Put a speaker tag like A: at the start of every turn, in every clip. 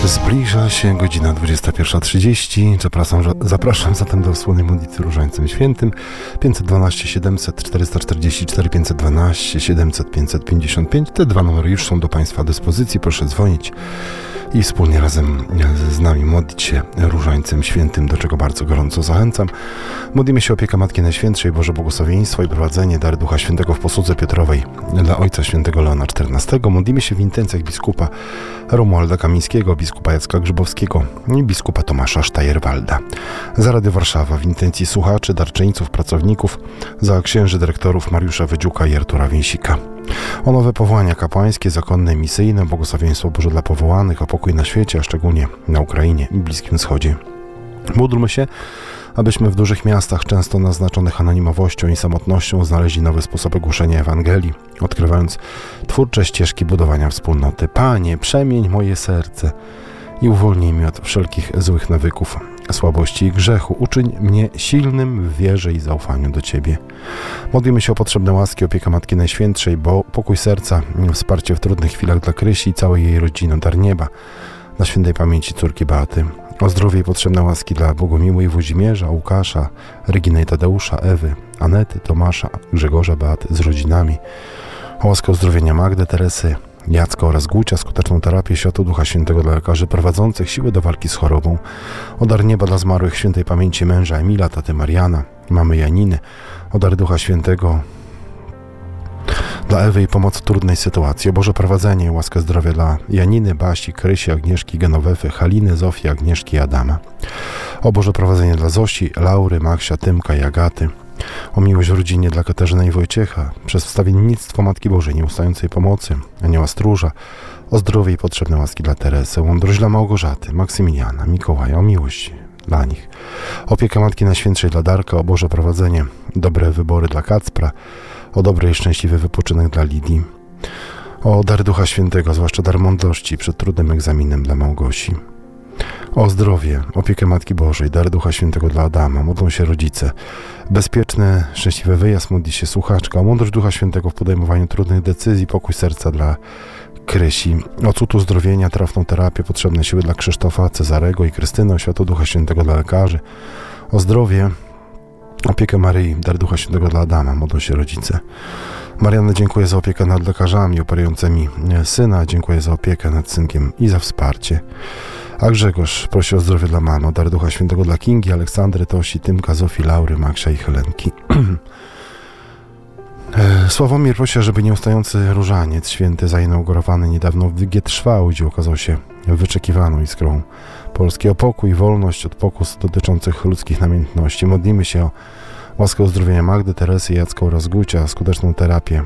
A: Zbliża się godzina 21:30. Zapraszam zatem do wspólnej modlitwy Różańcem Świętym. 512 700 444 512 700 555. Te dwa numery już są do Państwa dyspozycji. Proszę dzwonić i wspólnie razem z nami modlić się Różańcem Świętym, do czego bardzo gorąco zachęcam. Modlimy się o opiekę Matki Najświętszej, Boże błogosławieństwo i prowadzenie, dary Ducha Świętego w posłudze Piotrowej dla Ojca Świętego Leona XIV. Modlimy się w intencjach biskupa Romualda Kamińskiego, biskupa Jacka Grzybowskiego i biskupa Tomasza Sztajerwalda. Za Radio Warszawa w intencji słuchaczy, darczyńców, pracowników, za księży dyrektorów Mariusza Wydziuka i Artura Więsika. O nowe powołania kapłańskie, zakonne, misyjne, błogosławieństwo Boże dla powołanych, o pokój na świecie, a szczególnie na Ukrainie i Bliskim Wschodzie. Módlmy się, abyśmy w dużych miastach, często naznaczonych anonimowością i samotnością, znaleźli nowe sposoby głoszenia Ewangelii, odkrywając twórcze ścieżki budowania wspólnoty. Panie, przemień moje serce i uwolnij mnie od wszelkich złych nawyków, słabości i grzechu. Uczyń mnie silnym w wierze i zaufaniu do Ciebie. Modlimy się o potrzebne łaski, opiekę Matki Najświętszej, bo pokój serca, wsparcie w trudnych chwilach dla Krysi i całej jej rodziny, dar nieba, dla świętej pamięci córki Beaty. O zdrowie i potrzebne łaski dla Bogumiły i Włodzimierza, Łukasza, Reginy i Tadeusza, Ewy, Anety, Tomasza, Grzegorza, Beaty z rodzinami. O łaskę uzdrowienia Magdy, Teresy, Jacka oraz Gucia, skuteczną terapię, światło Ducha Świętego dla lekarzy prowadzących siły do walki z chorobą. O dar nieba dla zmarłych świętej pamięci męża Emila, taty Mariana, mamy Janiny. O dar Ducha Świętego dla Ewy i pomoc w trudnej sytuacji. O Boże prowadzenie i łaskę zdrowia dla Janiny, Basi, Krysi, Agnieszki, Genowefy, Haliny, Zofii, Agnieszki i Adama. O Boże prowadzenie dla Zosi, Laury, Maksia, Tymka i Agaty. O miłość w rodzinie dla Katarzyny i Wojciecha, przez wstawiennictwo Matki Bożej, nieustającej pomocy, Anioła Stróża, o zdrowie i potrzebne łaski dla Teresy, o mądrość dla Małgorzaty, Maksymiliana, Mikołaja, o miłość dla nich, opiekę Matki Najświętszej dla Darka, o Boże prowadzenie, dobre wybory dla Kacpra, o dobry i szczęśliwy wypoczynek dla Lidii, o dar Ducha Świętego, zwłaszcza dar mądrości przed trudnym egzaminem dla Małgosi. O zdrowie, opiekę Matki Bożej, dar Ducha Świętego dla Adama, modlą się rodzice. Bezpieczny, szczęśliwy wyjazd, modli się słuchaczka. O mądrość Ducha Świętego w podejmowaniu trudnych decyzji, pokój serca dla Krysi. O cud uzdrowienia, trafną terapię, potrzebne siły dla Krzysztofa, Cezarego i Krystyny. O światło Ducha Świętego dla lekarzy. O zdrowie, opiekę Maryi, dar Ducha Świętego dla Adama, modlą się rodzice. Marianna, dziękuję za opiekę nad lekarzami operującymi syna. Dziękuję za opiekę nad synkiem i za wsparcie. A Grzegorz prosi o zdrowie dla mamy, o dar Ducha Świętego dla Kingi, Aleksandry, Tosi, Tymka, Zofii, Laury, Maksia i Helenki. Sławomir prosi, żeby nieustający różaniec święty zainaugurowany niedawno w Gietrzwału, gdzie okazał się wyczekiwaną iskrą Polski, o pokój i wolność od pokus dotyczących ludzkich namiętności. Modlimy się o łaskę uzdrowienia Magdy, Teresy, Jacka oraz Gucia, skuteczną terapię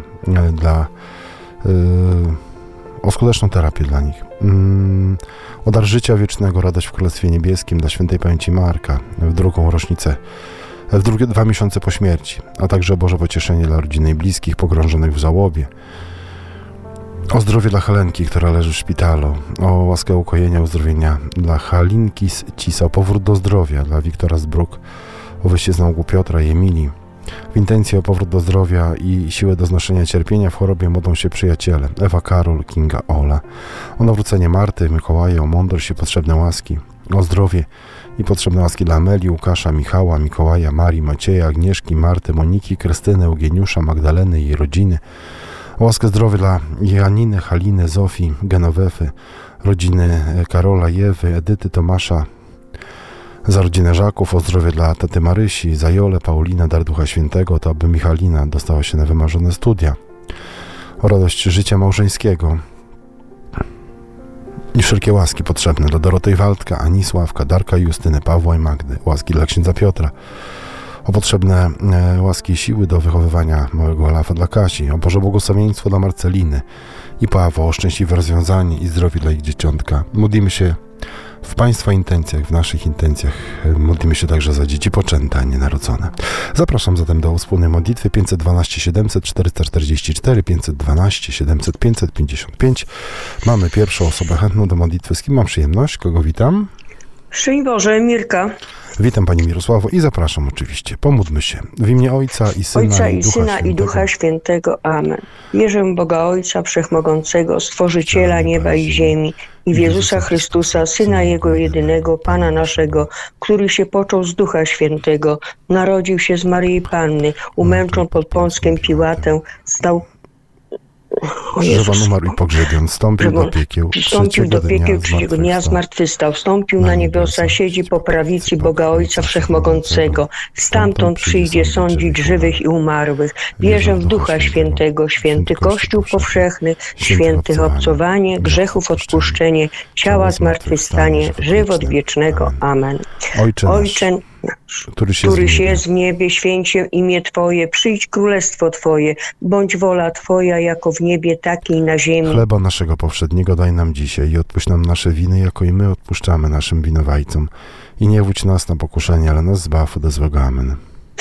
A: dla nich. O dar życia wiecznego, radość w Królestwie Niebieskim dla świętej pamięci Marka w drugą rocznicę, w drugie 2 miesiące po śmierci, a także o Boże pocieszenie dla rodziny i bliskich pogrążonych w żałobie. O zdrowie dla Helenki, która leży w szpitalu. O łaskę ukojenia, uzdrowienia dla Halinki z Cisa. O powrót do zdrowia dla Wiktora z Bruk. O wyjście z nałogu Piotra i Emilii. W intencji o powrót do zdrowia i siłę do znoszenia cierpienia w chorobie modlą się przyjaciele Ewa, Karol, Kinga, Ola. O nawrócenie Marty, Mikołaja, o mądrość i potrzebne łaski. O zdrowie i potrzebne łaski dla Amelii, Łukasza, Michała, Mikołaja, Marii, Macieja, Agnieszki, Marty, Moniki, Krystyny, Eugeniusza, Magdaleny i jej rodziny. O łaskę zdrowia dla Janiny, Haliny, Zofii, Genowefy, rodziny Karola, Ewy, Edyty, Tomasza, za rodzinę Żaków, o zdrowie dla taty Marysi, za Jolę, Paulina, dar Ducha Świętego, to aby Michalina dostała się na wymarzone studia. O radość życia małżeńskiego i wszelkie łaski potrzebne dla Doroty i Waldka, Anisławka, Darka i Justyny, Pawła i Magdy. Łaski dla księdza Piotra. O potrzebne łaski i siły do wychowywania małego Olafa dla Kasi. O Boże błogosławieństwo dla Marceliny i Pawła. O szczęśliwe rozwiązanie i zdrowie dla ich dzieciątka. Modlimy się w Państwa intencjach, w naszych intencjach. Modlimy się także za dzieci poczęte, a nie narodzone. Zapraszam zatem do wspólnej modlitwy 512 700 444 512 700 555. Mamy pierwszą osobę chętną do modlitwy. Z kim mam przyjemność? Kogo witam?
B: Szczęść Boże, Mirka.
A: Witam Pani Mirosławo i zapraszam oczywiście. Pomódlmy się. W imię Ojca i Syna,
B: i Ducha Świętego. Amen. Wierzę w Boga Ojca Wszechmogącego, Stworzyciela nieba i ziemi i w Jezusa Chrystusa, Syna Jego jedynego, Pana naszego, który się począł z Ducha Świętego, narodził się z Maryi Panny, umęczon pod Pąckiem Piłatem, stał
A: Krzyżowan, umarł i pogrzebion, wstąpił do piekieł,
B: trzeciego dnia zmartwychwstał, wstąpił na niebiosa, siedzi po prawicy Boga Ojca Wszechmogącego. Stamtąd przyjdzie sądzić żywych i umarłych. Wierzę w Ducha Świętego, święty Kościół powszechny, świętych obcowanie, grzechów odpuszczenie, ciała zmartwychwstanie, żywot wiecznego. Amen. Ojcze nasz, któryś jest w niebie, święć się imię Twoje, przyjdź królestwo Twoje, bądź wola Twoja, jako w niebie, tak i na ziemi.
A: Chleba naszego powszedniego daj nam dzisiaj i odpuść nam nasze winy, jako i my odpuszczamy naszym winowajcom. I nie wódź nas na pokuszenie, ale nas zbaw od złego. Amen.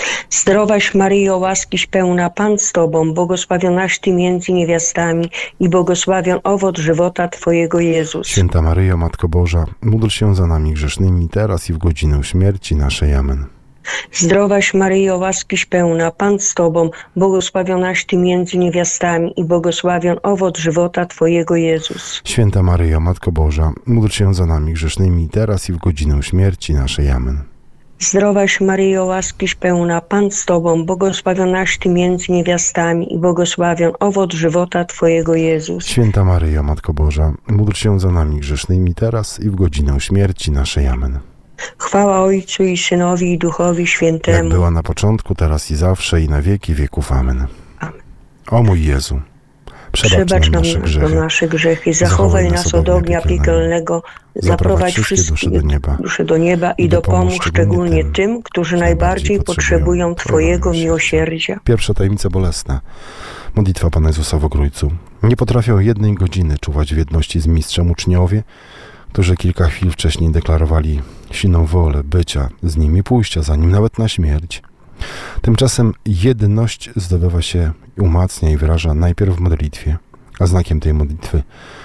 B: Zdrowaś Maryjo, łaskiś pełna, Pan z Tobą, błogosławionaś Ty między niewiastami i błogosławion owoc żywota Twojego, Jezus.
A: Święta Maryjo, Matko Boża, módl się za nami grzesznymi, teraz i w godzinę śmierci naszej. Amen.
B: Zdrowaś Maryjo, łaskiś pełna, Pan z Tobą, błogosławionaś Ty między niewiastami i błogosławion owoc żywota Twojego, Jezus.
A: Święta Maryjo, Matko Boża, módl się za nami grzesznymi, teraz i w godzinę śmierci naszej. Amen.
B: Zdrowaś Maryjo, łaskiś pełna, Pan z Tobą, błogosławionaś Ty między niewiastami i błogosławion owoc żywota Twojego, Jezus.
A: Święta Maryjo, Matko Boża, módl się za nami grzesznymi, teraz i w godzinę śmierci naszej. Amen.
B: Chwała Ojcu i Synowi i Duchowi Świętemu.
A: Jak była na początku, teraz i zawsze, i na wieki wieków. Amen.
B: Amen.
A: O mój Jezu, przebacz nam nasze grzechy,
B: zachowaj nas od ognia piekielnego, zaprowadź wszystkie dusze do nieba i dopomóż szczególnie tym, którzy najbardziej potrzebują Twojego miłosierdzia.
A: Pierwsza tajemnica bolesna. Modlitwa Pana Jezusa w Ogrójcu. Nie potrafią jednej godziny czuwać w jedności z mistrzem uczniowie, którzy kilka chwil wcześniej deklarowali silną wolę bycia z nim i pójścia za nim nawet na śmierć. Tymczasem jedność zdobywa się, umacnia i wyraża najpierw w modlitwie, a znakiem tej modlitwy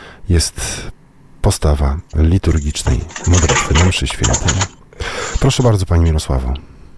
A: jest postawa liturgicznej modlitwy na mszy świętej. Proszę bardzo, Pani Mirosławo.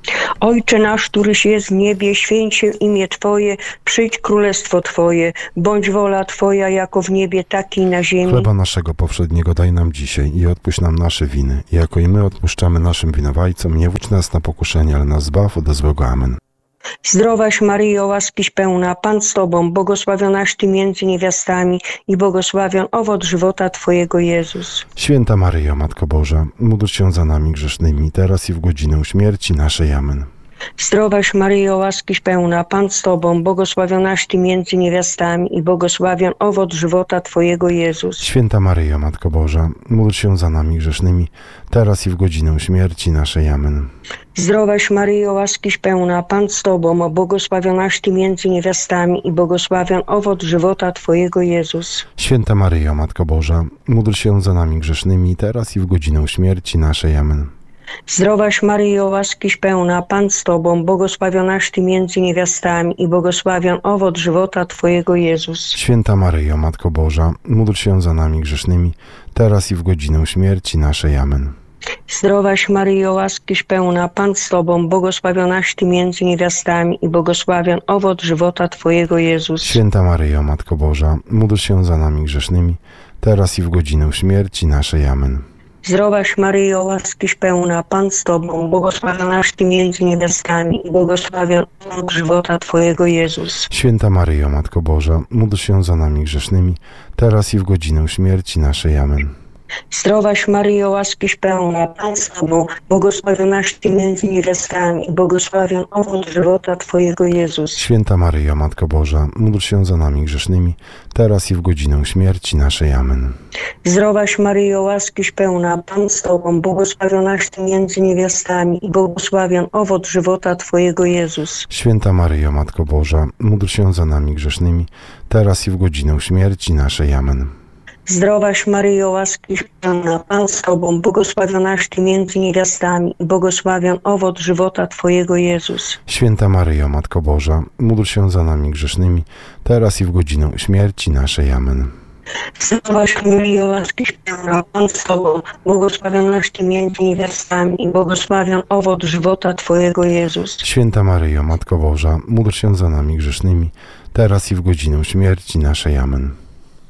B: Ojcze nasz, któryś jest w niebie, święć się imię Twoje, przyjdź królestwo Twoje, bądź wola Twoja, jako w niebie, tak i na ziemi.
A: Chleba naszego powszedniego daj nam dzisiaj i odpuść nam nasze winy, jako i my odpuszczamy naszym winowajcom. Nie wódź nas na pokuszenie, ale nas zbaw od złego. Amen.
B: Zdrowaś Maryjo, łaskiś pełna, Pan z Tobą, błogosławionaś Ty między niewiastami i błogosławion owoc żywota Twojego, Jezus.
A: Święta Maryjo, Matko Boża, módl się za nami grzesznymi, teraz i w godzinę śmierci naszej. Amen.
B: Zdrowaś Maryjo, łaskiś pełna, Pan z Tobą, błogosławionaś Ty między niewiastami i błogosławion owoc żywota Twojego, Jezus.
A: Święta Maryjo, Matko Boża, módl się za nami grzesznymi, teraz i w godzinę śmierci naszej. Amen.
B: Zdrowaś Maryjo, łaskiś pełna, Pan z Tobą, błogosławionaś Ty między niewiastami i błogosławion owoc żywota Twojego, Jezus.
A: Święta Maryjo, Matko Boża, módl się za nami grzesznymi, teraz i w godzinę śmierci naszej. Amen.
B: Zdrowaś Maryjo, łaskiś pełna, Pan z Tobą, błogosławionaś Ty między niewiastami i błogosławion owoc żywota Twojego, Jezus.
A: Święta Maryjo, Matko Boża, módl się za nami grzesznymi, teraz i w godzinę śmierci naszej. Amen.
B: Zdrowaś Maryjo, łaskiś pełna, Pan z Tobą, błogosławionaś Ty między niewiastami i błogosławion owoc żywota Twojego, Jezus.
A: Święta Maryjo, Matko Boża, módl się za nami grzesznymi, teraz i w godzinę śmierci naszej. Amen.
B: Zdrowaś Maryjo, łaskiś pełna, Pan z Tobą, błogosławionaś Ty między niewiastami i błogosławion owoc żywota Twojego, Jezus.
A: Święta Maryjo, Matko Boża, módl się za nami grzesznymi, teraz i w godzinę śmierci naszej. Amen.
B: Zdrowaś Maryjo, łaskiś pełna, Pan z Tobą, błogosławionaś Ty między niewiastami i błogosławion owoc żywota Twojego, Jezus.
A: Święta Maryjo, Matko Boża, módl się za nami grzesznymi, teraz i w godzinę śmierci naszej. Amen.
B: Zdrowaś Maryjo, łaskiś pełna, Pan z Tobą, błogosławionaś Ty między niewiastami i błogosławion owoc żywota Twojego, Jezus.
A: Święta Maryjo, Matko Boża, módl się za nami grzesznymi, teraz i w godzinę śmierci naszej. Amen.
B: Zdrowaś Maryjo, łaskiś pełna, Pan z Tobą, błogosławionaś Ty między niewiastami i błogosławion owoc żywota Twojego, Jezus.
A: Święta Maryjo, Matko Boża, módl się za nami grzesznymi, teraz i w godzinę śmierci naszej. Amen.
B: Zdrowaś Maryjo, łaskiś pełna, Pan z Tobą, błogosławionaś Ty między niewiastami i błogosławion owoc żywota Twojego, Jezus.
A: Święta Maryjo, Matko Boża, módl się za nami grzesznymi, teraz i w godzinę śmierci naszej. Amen.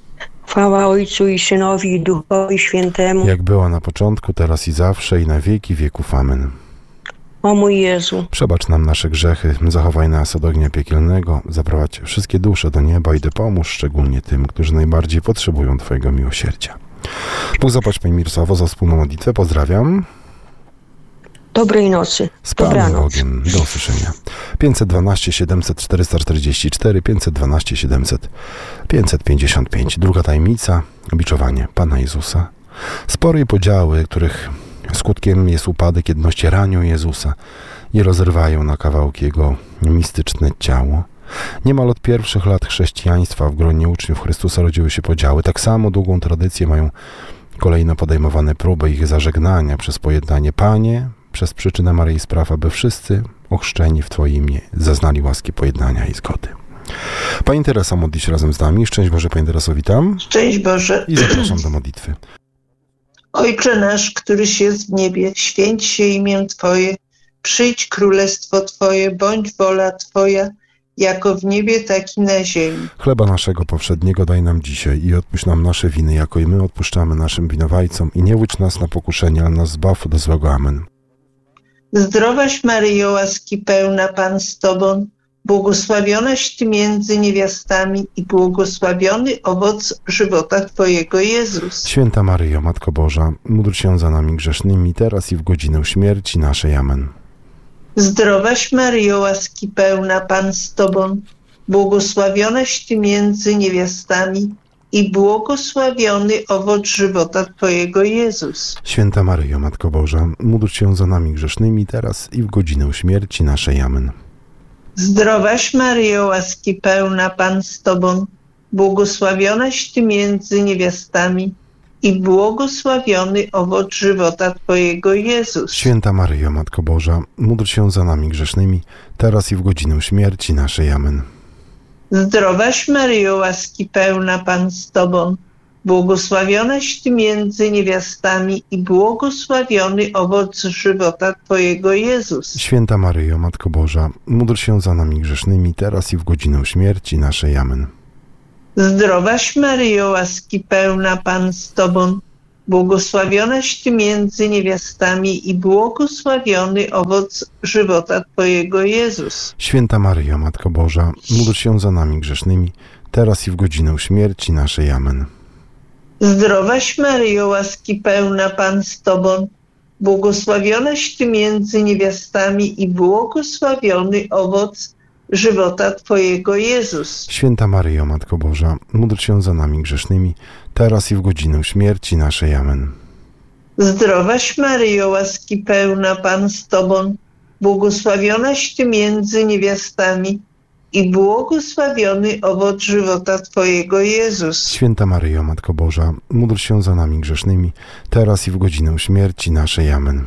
B: Chwała Ojcu i Synowi i Duchowi Świętemu.
A: Jak była na początku, teraz i zawsze, i na wieki wieków. Amen.
B: O mój Jezu,
A: Przebacz nam nasze grzechy, zachowaj nas od ognia piekielnego, zaprowadź wszystkie dusze do nieba i dopomóż szczególnie tym, którzy najbardziej potrzebują Twojego miłosierdzia. Bóg zapłać Pani Mirosławo za wspólną modlitwę. Pozdrawiam.
B: dobrej nocy.
A: Z Panem
B: Dobranoc.
A: Bogiem. Do usłyszenia. 512 700 444, 512 700 555. Druga tajemnica, biczowanie Pana Jezusa. Spory i podziały, których skutkiem jest upadek jedności, ranią Jezusa i rozrywają na kawałki Jego mistyczne ciało. Niemal od pierwszych lat chrześcijaństwa w gronie uczniów Chrystusa rodziły się podziały. Tak samo długą tradycję mają kolejno podejmowane próby ich zażegnania przez pojednanie. Panie, przez przyczynę Maryi spraw, aby wszyscy ochrzczeni w Twoim imię zaznali łaski pojednania i zgody. Pani Teresa modli się razem z nami. Szczęść Boże, Pani Tereso, witam.
C: Szczęść Boże.
A: I zapraszam do modlitwy.
C: Ojcze nasz, któryś jest w niebie, święć się imię Twoje, przyjdź królestwo Twoje, bądź wola Twoja, jako w niebie, tak i na ziemi.
A: Chleba naszego powszedniego daj nam dzisiaj i odpuść nam nasze winy, jako i my odpuszczamy naszym winowajcom, i nie łudź nas na pokuszenie, ale nas zbaw od złego. Amen.
C: Zdrowaś Maryjo, łaski pełna, Pan z Tobą, błogosławionaś Ty między niewiastami i błogosławiony owoc żywota Twojego, Jezus.
A: Święta Maryjo, Matko Boża, módl się za nami grzesznymi, teraz i w godzinę śmierci naszej. Amen.
C: Zdrowaś Maryjo, łaski pełna, Pan z Tobą, błogosławionaś Ty między niewiastami i błogosławiony owoc żywota Twojego, Jezus.
A: Święta Maryjo, Matko Boża, módl się za nami grzesznymi, teraz i w godzinę śmierci naszej. Amen.
C: Zdrowaś Maryjo, łaski pełna, Pan z Tobą, błogosławionaś Ty między niewiastami i błogosławiony owoc żywota Twojego, Jezus.
A: Święta Maryjo, Matko Boża, módl się za nami grzesznymi, teraz i w godzinę śmierci naszej. Amen.
C: Zdrowaś Maryjo, łaski pełna, Pan z Tobą, błogosławionaś Ty między niewiastami i błogosławiony owoc żywota Twojego, Jezus.
A: Święta Maryjo, Matko Boża, módl się za nami grzesznymi, teraz i w godzinę śmierci naszej. Amen.
C: Zdrowaś Maryjo, łaski pełna, Pan z Tobą, błogosławionaś Ty między niewiastami i błogosławiony owoc żywota Twojego, Jezus.
A: Święta Maryjo, Matko Boża, módl się za nami grzesznymi, teraz i w godzinę śmierci naszej. Amen.
C: Zdrowaś Maryjo, łaski pełna, Pan z Tobą, błogosławionaś Ty między niewiastami i błogosławiony owoc żywota Twojego, Jezus.
A: Święta Maryjo, Matko Boża, módl się za nami grzesznymi, teraz i w godzinę śmierci naszej. Amen.
C: Zdrowaś Maryjo, łaski pełna, Pan z Tobą, błogosławionaś Ty między niewiastami i błogosławiony owoc żywota Twojego, Jezus.
A: Święta Maryjo, Matko Boża, módl się za nami grzesznymi, teraz i w godzinę śmierci naszej. Amen.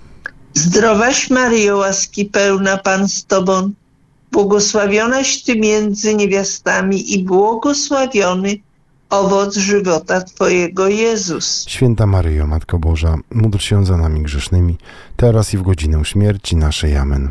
C: Zdrowaś Maryjo, łaski pełna, Pan z Tobą, błogosławionaś Ty między niewiastami i błogosławiony owoc żywota Twojego, Jezus.
A: Święta Maryjo, Matko Boża, módl się za nami grzesznymi, teraz i w godzinę śmierci naszej. Amen.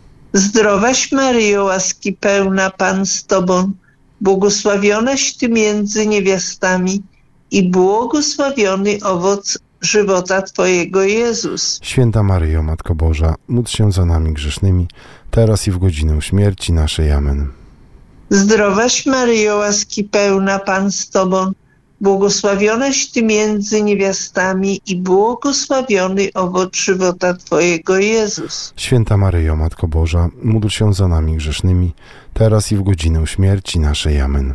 C: Zdrowaś Maryjo, łaski pełna, Pan z Tobą, błogosławionaś Ty między niewiastami i błogosławiony owoc żywota Twojego, Jezus.
A: Święta Maryjo, Matko Boża, módl się za nami grzesznymi, teraz i w godzinę śmierci naszej. Amen.
C: Zdrowaś Maryjo, łaski pełna, Pan z Tobą, błogosławionaś Ty między niewiastami i błogosławiony owoc żywota Twojego, Jezus.
A: Święta Maryjo, Matko Boża, módl się za nami grzesznymi, teraz i w godzinę śmierci naszej. Amen.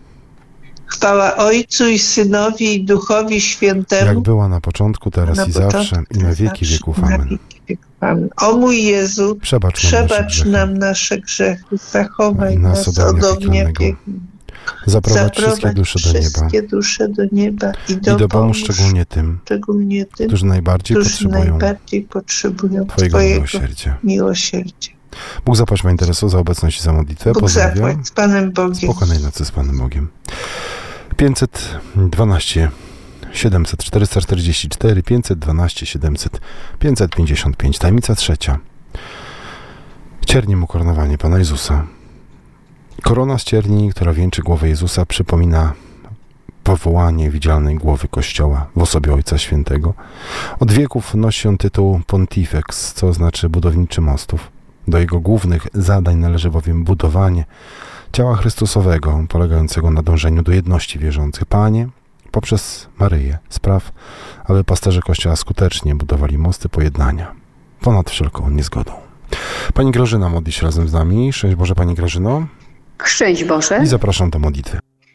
C: Chwała Ojcu i Synowi i Duchowi Świętemu.
A: Jak była na początku, teraz i zawsze, i na wieki wieków. Amen.
C: O mój Jezu,
A: Przebacz
C: nam nasze grzechy, zachowaj
A: i
C: nas od ognia piekielnego.
A: Zaprowadź wszystkie dusze do nieba
C: i
A: dopomóż szczególnie tym, którzy najbardziej potrzebują Twojego miłosierdzia. Bóg zapłać Pani Tereso za obecność i za modlitwę.
C: Bóg zapłać z Panem Bogiem.
A: Spokojnej nocy z Panem Bogiem. 512 700 444 512 700 555. Tajemnica trzecia. Cierniem ukoronowanie Pana Jezusa. Korona z cierni, która wieńczy głowę Jezusa, przypomina powołanie widzialnej głowy Kościoła w osobie Ojca Świętego. Od wieków nosi on tytuł Pontifex, co znaczy budowniczy mostów. Do jego głównych zadań należy bowiem budowanie ciała Chrystusowego, polegającego na dążeniu do jedności wierzących. Panie, poprzez Maryję spraw, aby pasterze Kościoła skutecznie budowali mosty pojednania ponad wszelką niezgodą. Pani Grażyna modli się razem z nami. Szczęść Boże, Pani Grażyno.
D: Szczęść Boże.
A: I zapraszam do modlitwy.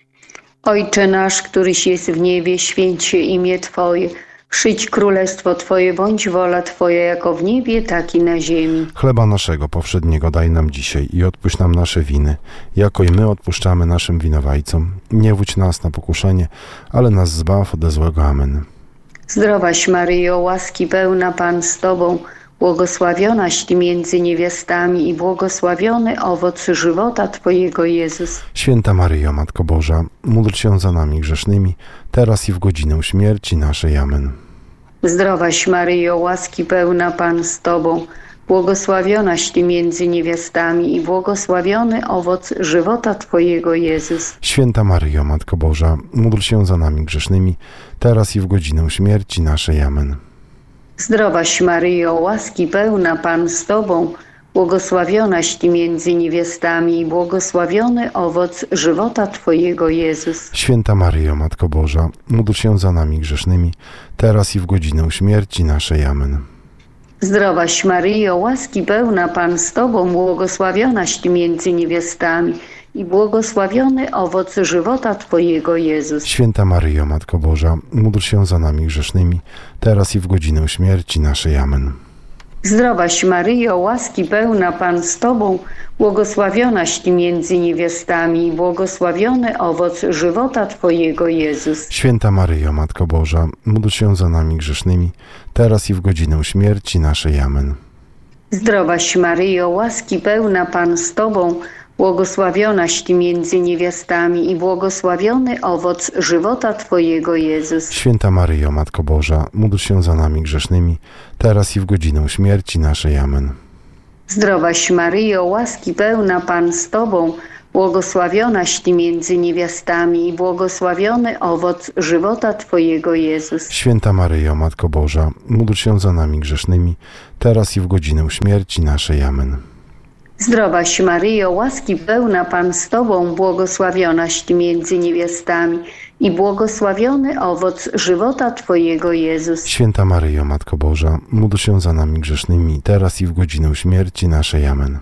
D: Ojcze nasz, któryś jest w niebie, święć się imię Twoje. Przyjdź królestwo Twoje, bądź wola Twoja, jako w niebie, tak i na ziemi.
A: Chleba naszego powszedniego daj nam dzisiaj i odpuść nam nasze winy, jako i my odpuszczamy naszym winowajcom. Nie wódź nas na pokuszenie, ale nas zbaw ode złego. Amen.
D: Zdrowaś Maryjo, łaski pełna Pan z Tobą, błogosławionaś Ty między niewiastami i błogosławiony owoc żywota Twojego, Jezus.
A: Święta Maryjo, Matko Boża, módl się za nami grzesznymi, teraz i w godzinę śmierci naszej. Amen.
D: Zdrowaś Maryjo, łaski pełna Pan z Tobą, błogosławionaś Ty między niewiastami i błogosławiony owoc żywota Twojego, Jezus.
A: Święta Maryjo, Matko Boża, módl się za nami grzesznymi, teraz i w godzinę śmierci naszej. Amen.
D: Zdrowaś Maryjo, łaski pełna Pan z Tobą, błogosławionaś Ty między niewiastami i błogosławiony owoc żywota Twojego, Jezus.
A: Święta Maryjo, Matko Boża, módl się za nami grzesznymi, teraz i w godzinę śmierci naszej. Amen.
D: Zdrowaś Maryjo, łaski pełna Pan z Tobą, błogosławionaś Ty między niewiastami i błogosławiony owoc żywota Twojego, Jezus.
A: Święta Maryjo, Matko Boża, módl się za nami grzesznymi, teraz i w godzinę śmierci naszej. Amen.
D: Zdrowaś Maryjo, łaski pełna Pan z Tobą, błogosławionaś Ty między niewiastami i błogosławiony owoc żywota Twojego, Jezus.
A: Święta Maryjo, Matko Boża, módl się za nami grzesznymi, teraz i w godzinę śmierci naszej. Amen.
D: Zdrowaś Maryjo, łaski pełna Pan z Tobą, błogosławionaś Ty między niewiastami i błogosławiony owoc żywota Twojego, Jezus.
A: Święta Maryjo, Matko Boża, módl się za nami grzesznymi, teraz i w godzinę śmierci naszej. Amen.
D: Zdrowaś Maryjo, łaski pełna Pan z Tobą, błogosławionaś Ty między niewiastami i błogosławiony owoc żywota Twojego, Jezus.
A: Święta Maryjo, Matko Boża, módl się za nami grzesznymi, teraz i w godzinę śmierci naszej. Amen.
D: Zdrowaś Maryjo, łaski pełna Pan z Tobą, błogosławionaś Ty między niewiastami i błogosławiony owoc żywota Twojego, Jezus.
A: Święta Maryjo, Matko Boża, módl się za nami grzesznymi, teraz i w godzinę śmierci naszej. Amen.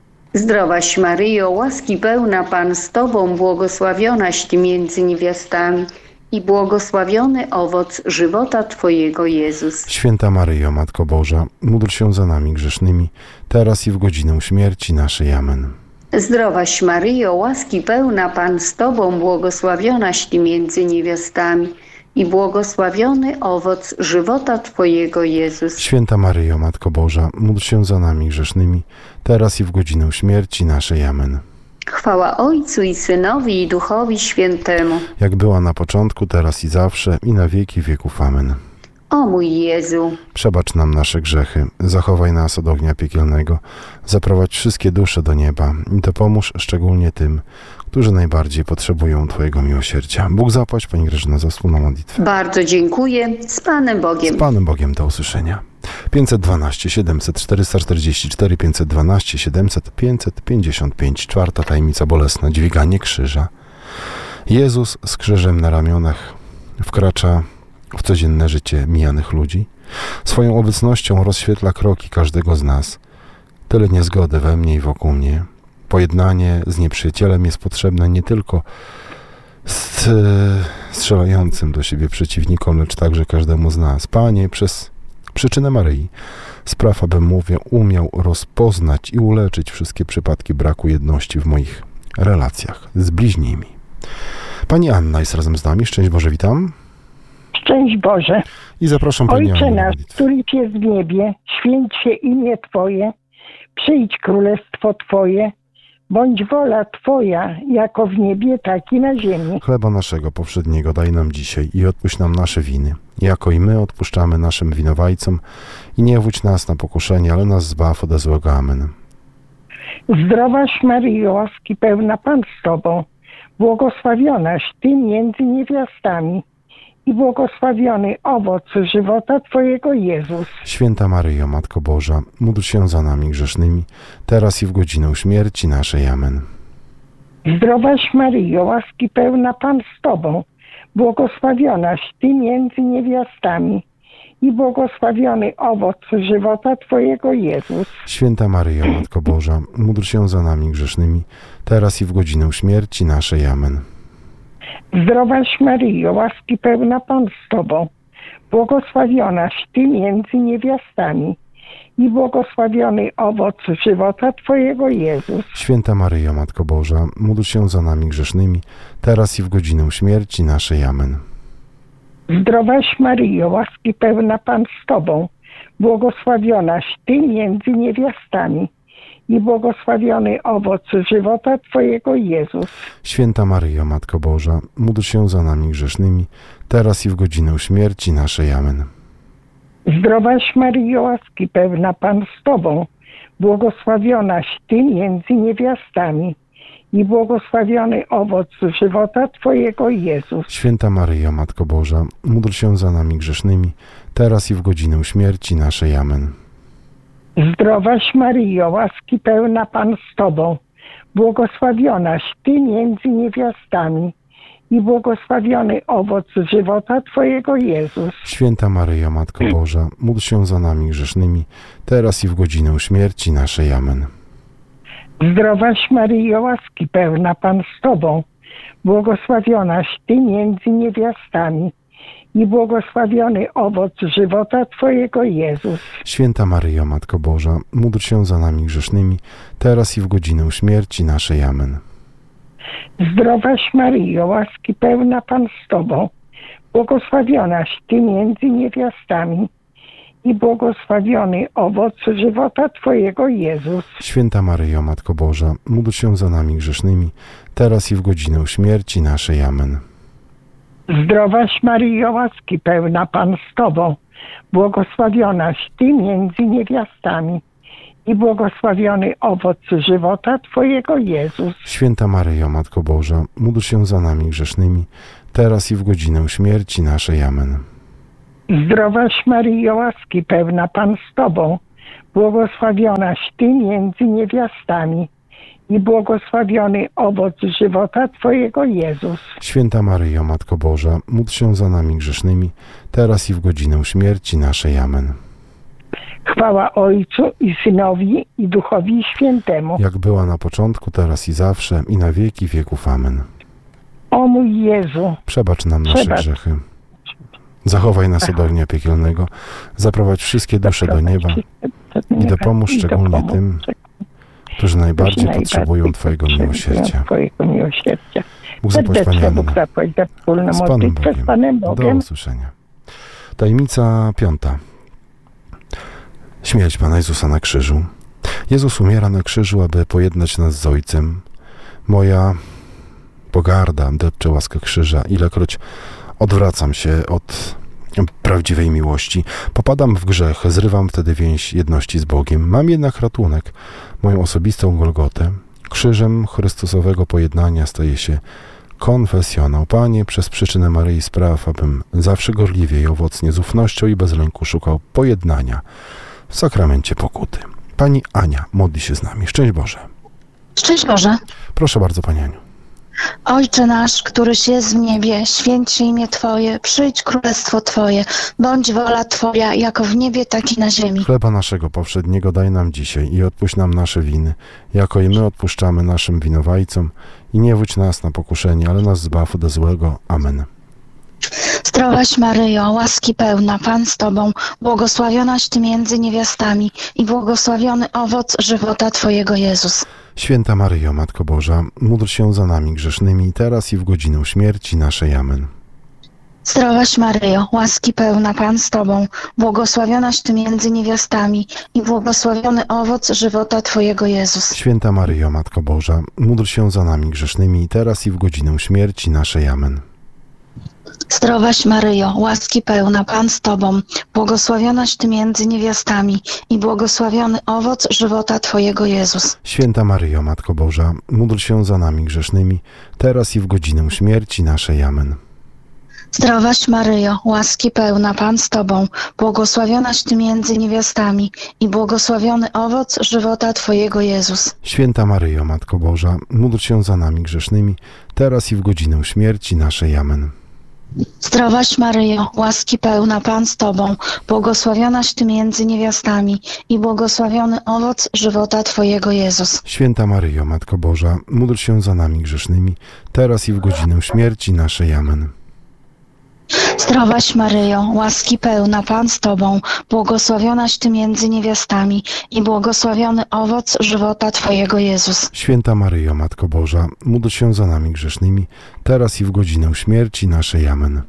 D: Zdrowaś Maryjo, łaski pełna Pan z Tobą, błogosławionaś Ty między niewiastami i błogosławiony owoc żywota Twojego, Jezus.
A: Święta Maryjo, Matko Boża, módl się za nami grzesznymi, teraz i w godzinę śmierci naszej. Amen.
D: Zdrowaś Maryjo, łaski pełna Pan z Tobą, błogosławionaś Ty między niewiastami i błogosławiony owoc żywota Twojego, Jezus.
A: Święta Maryjo, Matko Boża, módl się za nami grzesznymi, teraz i w godzinę śmierci naszej. Amen.
D: Chwała Ojcu i Synowi i Duchowi Świętemu.
A: Jak była na początku, teraz i zawsze, i na wieki wieków. Amen.
D: O mój Jezu,
A: przebacz nam nasze grzechy, zachowaj nas od ognia piekielnego, zaprowadź wszystkie dusze do nieba i dopomóż szczególnie tym, którzy najbardziej potrzebują Twojego miłosierdzia. Bóg zapłać, Pani Grażyna, za wspólną modlitwę.
D: Bardzo dziękuję. Z Panem Bogiem.
A: Z Panem Bogiem, do usłyszenia. 512 700 444 512 700 555. Czwarta tajemnica bolesna, dźwiganie krzyża. Jezus z krzyżem na ramionach wkracza w codzienne życie mijanych ludzi. Swoją obecnością rozświetla kroki każdego z nas. Tyle niezgody we mnie i wokół mnie. Pojednanie z nieprzyjacielem jest potrzebne nie tylko strzelającym do siebie przeciwnikom, lecz także każdemu z nas. Panie, przez przyczynę Maryi spraw, abym umiał rozpoznać i uleczyć wszystkie przypadki braku jedności w moich relacjach z bliźnimi. Pani Anna jest razem z nami. Szczęść Boże, witam.
E: Szczęść Boże.
A: I zapraszam Pani
E: Ojcze
A: Annę.
E: nasz, któryś jest w niebie, święć się imię Twoje, przyjdź królestwo Twoje, bądź wola Twoja, jako w niebie, tak i na ziemi.
A: Chleba naszego powszedniego daj nam dzisiaj i odpuść nam nasze winy, jako i my odpuszczamy naszym winowajcom. I nie wódź nas na pokuszenie, ale nas zbaw ode złego. Amen.
E: Zdrowaś Maryjo, łaski pełna Pan z Tobą, błogosławionaś Ty między niewiastami i błogosławiony owoc żywota Twojego Jezus.
A: Święta Maryjo, Matko Boża, módl się za nami grzesznymi, teraz i w godzinę śmierci naszej. Amen.
E: Zdrowaś Maryjo, łaski pełna Pan z Tobą, błogosławionaś Ty między niewiastami i błogosławiony owoc żywota Twojego Jezus.
A: Święta Maryjo, Matko Boża, módl się za nami grzesznymi, teraz i w godzinę śmierci naszej. Amen.
E: Zdrowaś Maryjo, łaski pełna Pan z Tobą, błogosławionaś Ty między niewiastami i błogosławiony owoc żywota Twojego Jezus.
A: Święta Maryjo, Matko Boża, módl się za nami grzesznymi, teraz i w godzinę śmierci naszej. Amen.
E: Zdrowaś Maryjo, łaski pełna Pan z Tobą, błogosławionaś Ty między niewiastami i błogosławiony owoc żywota Twojego Jezus.
A: Święta Maryjo, Matko Boża, módl się za nami grzesznymi, teraz i w godzinę śmierci naszej. Amen.
E: Zdrowaś Maryjo, łaski pełna Pan z Tobą, błogosławionaś Ty między niewiastami i błogosławiony owoc żywota Twojego Jezus.
A: Święta Maryjo, Matko Boża, módl się za nami grzesznymi, teraz i w godzinę śmierci naszej. Amen.
E: Zdrowaś Maryjo, łaski pełna Pan z Tobą, błogosławionaś Ty między niewiastami i błogosławiony owoc żywota Twojego Jezus.
A: Święta Maryjo, Matko Boża, módl się za nami grzesznymi, teraz i w godzinę śmierci naszej. Amen.
E: Zdrowaś Maryjo, łaski pełna Pan z Tobą, błogosławionaś Ty między niewiastami i błogosławiony owoc żywota Twojego Jezus.
A: Święta Maryjo, Matko Boża, módl się za nami grzesznymi, teraz i w godzinę śmierci naszej. Amen.
E: Zdrowaś Maryjo, łaski pełna Pan z Tobą, błogosławionaś Ty między niewiastami i błogosławiony owoc żywota Twojego Jezus.
A: Święta Maryjo, Matko Boża, módl się za nami grzesznymi, teraz i w godzinę śmierci naszej. Amen.
E: Zdrowaś Maryjo, łaski pełna Pan z Tobą, błogosławionaś Ty między niewiastami i błogosławiony owoc żywota Twojego Jezus.
A: Święta Maryjo, Matko Boża, módl się za nami grzesznymi, teraz i w godzinę śmierci naszej. Amen.
E: Zdrowaś Maryjo, łaski pełna Pan z Tobą, błogosławionaś Ty między niewiastami i błogosławiony owoc żywota Twojego Jezus.
A: Święta Maryjo, Matko Boża, módl się za nami grzesznymi, teraz i w godzinę śmierci naszej. Amen.
E: Chwała Ojcu i Synowi i Duchowi Świętemu.
A: Jak była na początku, teraz i zawsze, i na wieki wieków. Amen.
E: O mój Jezu,
A: Przebacz nam nasze grzechy. Zachowaj nas od ognia piekielnego, zaprowadź wszystkie dusze do nieba i dopomóż szczególnie tym, którzy najbardziej potrzebują Twojego miłosierdzia. Bóg zapłać Paniami. Z Panem Bogiem. Do usłyszenia. Tajemnica 5. Śmierć Pana Jezusa na krzyżu. Jezus umiera na krzyżu, aby pojednać nas z Ojcem. Moja pogarda depcze łaskę krzyża. Ilekroć odwracam się od prawdziwej miłości, popadam w grzech, zrywam wtedy więź jedności z Bogiem. Mam jednak ratunek, moją osobistą Golgotę. Krzyżem Chrystusowego pojednania staje się konfesjonał. Panie, przez przyczynę Maryi spraw, abym zawsze gorliwie i owocnie, z ufnością i bez lęku szukał pojednania w sakramencie pokuty. Pani Ania modli się z nami. Szczęść Boże.
F: Szczęść Boże.
A: Proszę bardzo, Pani Aniu.
F: Ojcze nasz, któryś jest w niebie, święć się imię Twoje, przyjdź królestwo Twoje, bądź wola Twoja, jako w niebie, tak i na ziemi.
A: Chleba naszego powszedniego daj nam dzisiaj i odpuść nam nasze winy, jako i my odpuszczamy naszym winowajcom. I nie wódź nas na pokuszenie, ale nas zbaw ode złego. Amen.
F: Zdrowaś Maryjo, łaski pełna, Pan z Tobą, błogosławionaś Ty między niewiastami i błogosławiony owoc żywota Twojego Jezus.
A: Święta Maryjo, Matko Boża, módl się za nami grzesznymi, teraz i w godzinę śmierci naszej. Amen.
F: Zdrowaś Maryjo, łaski pełna, Pan z Tobą, błogosławionaś Ty między niewiastami i błogosławiony owoc żywota Twojego Jezus.
A: Święta Maryjo, Matko Boża, módl się za nami grzesznymi, teraz i w godzinę śmierci naszej. Amen.
F: Zdrowaś Maryjo, łaski pełna, Pan z Tobą, błogosławionaś Ty między niewiastami i błogosławiony owoc żywota Twojego Jezus.
A: Święta Maryjo, Matko Boża, módl się za nami grzesznymi, teraz i w godzinę śmierci naszej. Amen.
F: Zdrowaś Maryjo, łaski pełna, Pan z Tobą, błogosławionaś Ty między niewiastami i błogosławiony owoc żywota Twojego Jezus.
A: Święta Maryjo, Matko Boża, módl się za nami grzesznymi, teraz i w godzinę śmierci naszej. Amen.
F: Zdrowaś Maryjo, łaski pełna, Pan z Tobą, błogosławionaś Ty między niewiastami i błogosławiony owoc żywota Twojego Jezus.
A: Święta Maryjo, Matko Boża, módl się za nami grzesznymi, teraz i w godzinę śmierci naszej. Amen.
F: Zdrowaś Maryjo, łaski pełna, Pan z Tobą, błogosławionaś Ty między niewiastami i błogosławiony owoc żywota Twojego Jezus.
A: Święta Maryjo, Matko Boża, módl się za nami grzesznymi, teraz i w godzinę śmierci naszej. Amen.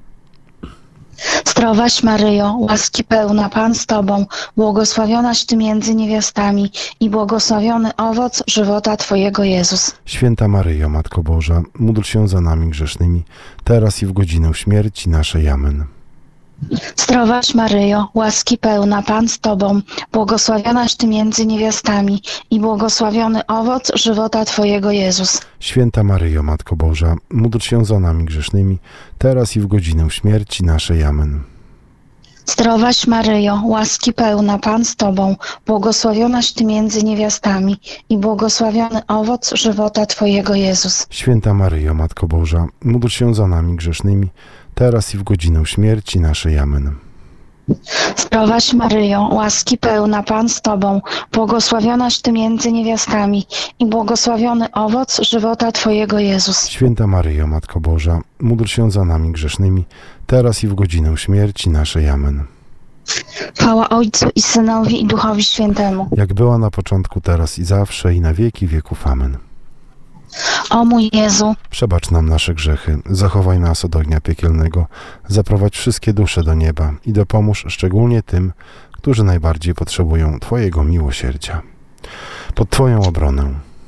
F: Zdrowaś Maryjo, łaski pełna, Pan z Tobą, błogosławionaś Ty między niewiastami i błogosławiony owoc żywota Twojego Jezus.
A: Święta Maryjo, Matko Boża, módl się za nami grzesznymi, teraz i w godzinę śmierci naszej. Amen.
F: Zdrowaś Maryjo, łaski pełna, Pan z Tobą, błogosławionaś Ty między niewiastami i błogosławiony owoc żywota Twojego Jezus.
A: Święta Maryjo, Matko Boża, módl się za nami grzesznymi, teraz i w godzinę śmierci naszej. Amen.
F: Zdrowaś Maryjo, łaski pełna, Pan z Tobą, błogosławionaś Ty między niewiastami i błogosławiony owoc żywota Twojego Jezus.
A: Święta Maryjo, Matko Boża, módl się za nami grzesznymi, teraz i w godzinę śmierci naszej. Amen.
F: Zdrowaś Maryjo, łaski pełna, Pan z Tobą, błogosławionaś Ty między niewiastami i błogosławiony owoc żywota Twojego Jezus.
A: Święta Maryjo, Matko Boża, módl się za nami grzesznymi, teraz i w godzinę śmierci naszej. Amen.
F: Chwała Ojcu i Synowi i Duchowi Świętemu.
A: Jak była na początku, teraz i zawsze, i na wieki wieków. Amen.
F: O mój Jezu,
A: przebacz nam nasze grzechy, zachowaj nas od ognia piekielnego, zaprowadź wszystkie dusze do nieba i dopomóż szczególnie tym, którzy najbardziej potrzebują Twojego miłosierdzia. Pod Twoją obronę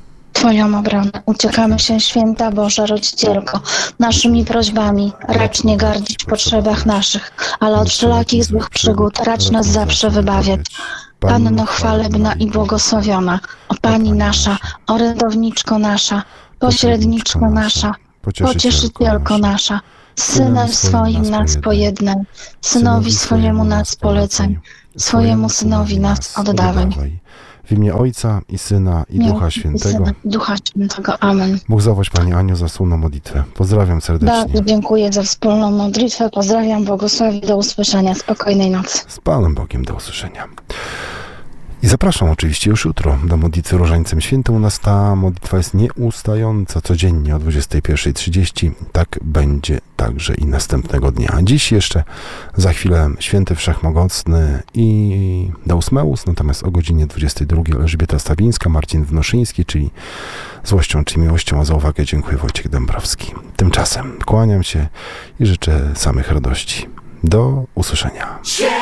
F: uciekamy się, Święta Boża Rodzicielko, naszymi prośbami, racz nie gardzić w potrzebach naszych, ale od wszelakich złych przygód racz nas zawsze wybawiać. Panno chwalebna i błogosławiona, o Pani nasza, orędowniczko nasza, pośredniczko nasza, pocieszycielko nasza, Synem swoim nas pojednaj, Synowi swojemu nas polecaj, swojemu Synowi nas oddawaj.
A: W imię Ojca i Syna i Ducha Świętego.
F: Amen.
A: Bóg zapłać Pani Aniu za wspólną modlitwę. Pozdrawiam serdecznie.
F: Bardzo dziękuję za wspólną modlitwę. Pozdrawiam, błogosławię, do usłyszenia. Spokojnej nocy.
A: Z Panem Bogiem, do usłyszenia. I zapraszam oczywiście już jutro do modlitwy Różańcem Świętym. U nas ta modlitwa jest nieustająca codziennie o 21:30. Tak będzie także i następnego dnia. A dziś jeszcze za chwilę Święty Wszechmogący i Deusmeus, natomiast o godzinie 22:00 Elżbieta Stawińska, Marcin Wnoszyński, czyli Złością czy Miłością, a za uwagę dziękuję Wojciech Dąbrowski. Tymczasem kłaniam się i życzę samych radości. Do usłyszenia.